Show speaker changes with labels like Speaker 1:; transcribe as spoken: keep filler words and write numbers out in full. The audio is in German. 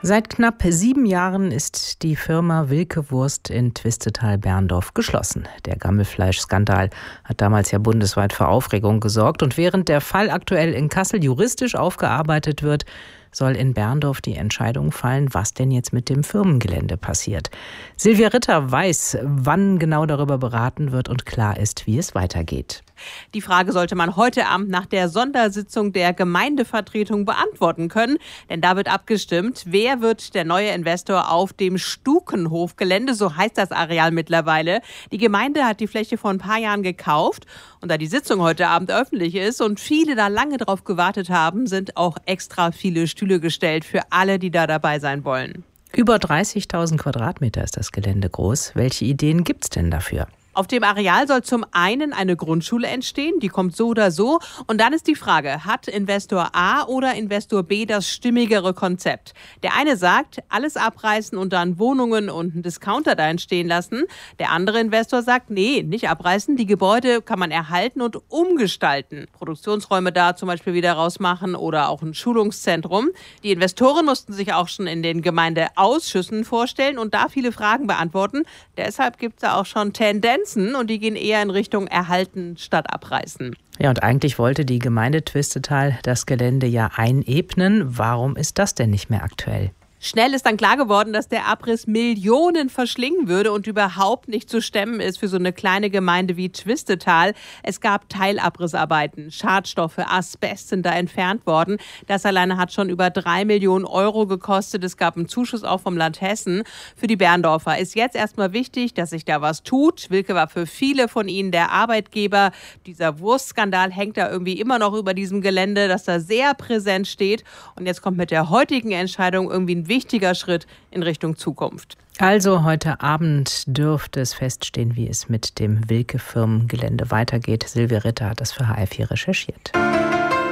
Speaker 1: Seit knapp sieben Jahren ist die Firma Wilke Wurst in Twistetal-Berndorf geschlossen. Der Gammelfleisch-Skandal hat damals ja bundesweit für Aufregung gesorgt. Und während der Fall aktuell in Kassel juristisch aufgearbeitet wird, soll in Berndorf die Entscheidung fallen, was denn jetzt mit dem Firmengelände passiert. Silvia Ritter weiß, wann genau darüber beraten wird und klar ist, wie es weitergeht.
Speaker 2: Die Frage sollte man heute Abend nach der Sondersitzung der Gemeindevertretung beantworten können. Denn da wird abgestimmt, wer wird der neue Investor auf dem Stukenhofgelände, so heißt das Areal mittlerweile. Die Gemeinde hat die Fläche vor ein paar Jahren gekauft. Und da die Sitzung heute Abend öffentlich ist und viele da lange drauf gewartet haben, sind auch extra viele Stühle gestellt für alle, die da dabei sein wollen.
Speaker 1: Über dreißigtausend Quadratmeter ist das Gelände groß. Welche Ideen gibt's denn dafür?
Speaker 2: Auf dem Areal soll zum einen eine Grundschule entstehen, die kommt so oder so. Und dann ist die Frage, hat Investor A oder Investor B das stimmigere Konzept? Der eine sagt, alles abreißen und dann Wohnungen und einen Discounter da entstehen lassen. Der andere Investor sagt, nee, nicht abreißen, die Gebäude kann man erhalten und umgestalten. Produktionsräume da zum Beispiel wieder rausmachen oder auch ein Schulungszentrum. Die Investoren mussten sich auch schon in den Gemeindeausschüssen vorstellen und da viele Fragen beantworten. Deshalb gibt es da auch schon Tendenzen. Und die gehen eher in Richtung Erhalten statt Abreißen.
Speaker 1: Ja, und eigentlich wollte die Gemeinde Twistetal das Gelände ja einebnen. Warum ist das denn nicht mehr aktuell?
Speaker 2: Schnell ist dann klar geworden, dass der Abriss Millionen verschlingen würde und überhaupt nicht zu stemmen ist für so eine kleine Gemeinde wie Twistetal. Es gab Teilabrissarbeiten, Schadstoffe, Asbest sind da entfernt worden. Das alleine hat schon über drei Millionen Euro gekostet. Es gab einen Zuschuss auch vom Land Hessen. Für die Berndorfer ist jetzt erstmal wichtig, dass sich da was tut. Wilke war für viele von ihnen der Arbeitgeber. Dieser Wurstskandal hängt da irgendwie immer noch über diesem Gelände, das da sehr präsent steht. Und jetzt kommt mit der heutigen Entscheidung irgendwie ein wichtiger Schritt in Richtung Zukunft.
Speaker 1: Also heute Abend dürfte es feststehen, wie es mit dem Wilke-Firmengelände weitergeht. Silvia Ritter hat das für H R vier recherchiert.